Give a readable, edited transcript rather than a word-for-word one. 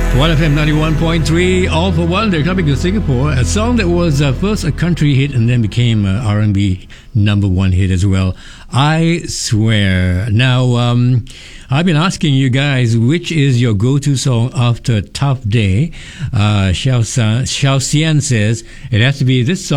1FM 91.3, All for One. They're coming to Singapore. A song that was first a country hit and then became a R&B number one hit as well. I Swear. Now, I've been asking you guys, which is your go-to song after a tough day? Xiao Xian says it has to be this song.